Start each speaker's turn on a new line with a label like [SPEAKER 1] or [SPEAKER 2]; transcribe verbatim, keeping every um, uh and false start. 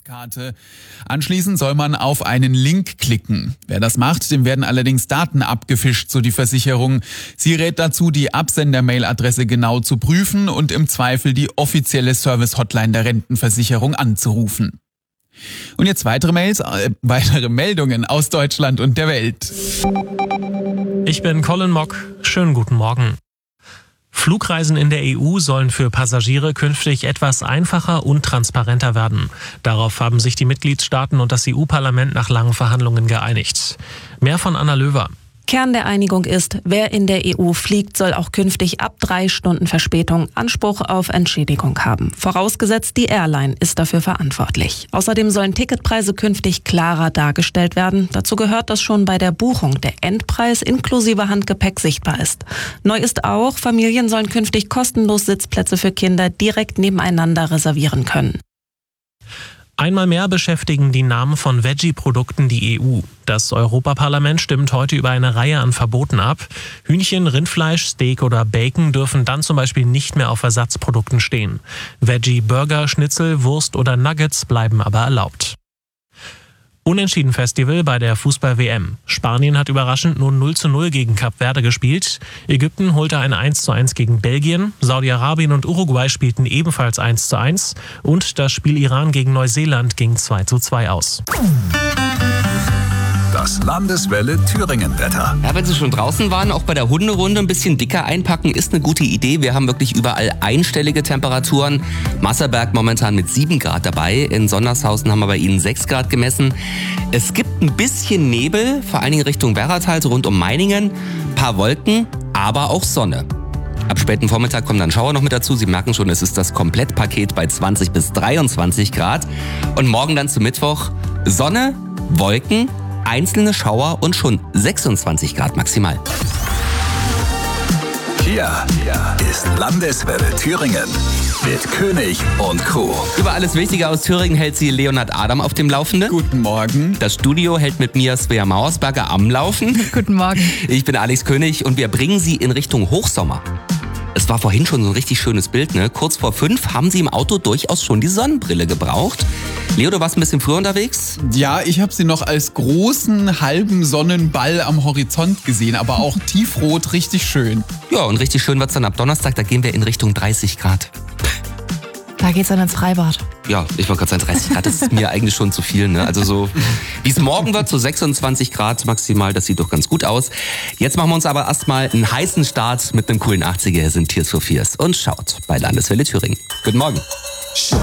[SPEAKER 1] Postkarte. Anschließend soll man auf einen Link klicken. Wer das macht, dem werden allerdings Daten abgefischt, so die Versicherung. Sie rät dazu, die Absender-Mail-Adresse genau zu prüfen und im Zweifel die offizielle Service-Hotline der Rentenversicherung anzurufen. Und jetzt weitere Mails, äh, weitere Meldungen aus Deutschland und der Welt.
[SPEAKER 2] Ich bin Colin Mock. Schönen guten Morgen. Flugreisen in der E U sollen für Passagiere künftig etwas einfacher und transparenter werden. Darauf haben sich die Mitgliedstaaten und das E U-Parlament nach langen Verhandlungen geeinigt. Mehr von Anna Löwer.
[SPEAKER 3] Kern der Einigung ist, wer in der E U fliegt, soll auch künftig ab drei Stunden Verspätung Anspruch auf Entschädigung haben. Vorausgesetzt, die Airline ist dafür verantwortlich. Außerdem sollen Ticketpreise künftig klarer dargestellt werden. Dazu gehört, dass schon bei der Buchung der Endpreis inklusive Handgepäck sichtbar ist. Neu ist auch, Familien sollen künftig kostenlos Sitzplätze für Kinder direkt nebeneinander reservieren können.
[SPEAKER 2] Einmal mehr beschäftigen die Namen von Veggie-Produkten die E U. Das Europaparlament stimmt heute über eine Reihe an Verboten ab. Hühnchen, Rindfleisch, Steak oder Bacon dürfen dann zum Beispiel nicht mehr auf Ersatzprodukten stehen. Veggie-Burger, Schnitzel, Wurst oder Nuggets bleiben aber erlaubt. Unentschieden-Festival bei der Fußball-W M. Spanien hat überraschend nur null zu null gegen Kap Verde gespielt. Ägypten holte ein eins zu eins gegen Belgien. Saudi-Arabien und Uruguay spielten ebenfalls eins zu eins. Und das Spiel Iran gegen Neuseeland ging zwei zu zwei aus.
[SPEAKER 4] Das Landeswelle Thüringen-Wetter.
[SPEAKER 5] Ja, wenn Sie schon draußen waren, auch bei der Hunderunde ein bisschen dicker einpacken ist eine gute Idee. Wir haben wirklich überall einstellige Temperaturen. Masserberg momentan mit sieben Grad dabei. In Sondershausen haben wir bei Ihnen sechs Grad gemessen. Es gibt ein bisschen Nebel, vor allen Dingen Richtung Werratal, so rund um Meiningen. Ein paar Wolken, aber auch Sonne. Ab späten Vormittag kommen dann Schauer noch mit dazu. Sie merken schon, es ist das Komplettpaket bei zwanzig bis dreiundzwanzig Grad. Und morgen dann zum Mittwoch Sonne, Wolken, einzelne Schauer und schon sechsundzwanzig Grad maximal.
[SPEAKER 4] Hier, hier ist Landeswelle Thüringen mit König und Kuh.
[SPEAKER 5] Über alles Wichtige aus Thüringen hält sie Leonhard Adam auf dem Laufenden.
[SPEAKER 1] Guten Morgen.
[SPEAKER 5] Das Studio hält mit mir Svea Mauersberger am Laufen.
[SPEAKER 6] Guten Morgen.
[SPEAKER 5] Ich bin Alex König und wir bringen Sie in Richtung Hochsommer. Es war vorhin schon so ein richtig schönes Bild, ne? Kurz vor fünf haben Sie im Auto durchaus schon die Sonnenbrille gebraucht. Leo, du warst ein bisschen früher unterwegs?
[SPEAKER 1] Ja, ich habe sie noch als großen halben Sonnenball am Horizont gesehen, aber auch tiefrot, richtig schön.
[SPEAKER 5] Ja, und richtig schön wird's dann ab Donnerstag, da gehen wir in Richtung dreißig Grad.
[SPEAKER 6] Da geht's dann ins Freibad.
[SPEAKER 5] Ja, ich wollte gerade sagen, dreißig Grad, das ist mir eigentlich schon zu viel, ne? Also so, wie es morgen wird, so sechsundzwanzig Grad maximal, das sieht doch ganz gut aus. Jetzt machen wir uns aber erstmal einen heißen Start mit einem coolen achtziger. Hier sind Tears for Fears und schaut bei Landeswelle Thüringen. Guten Morgen.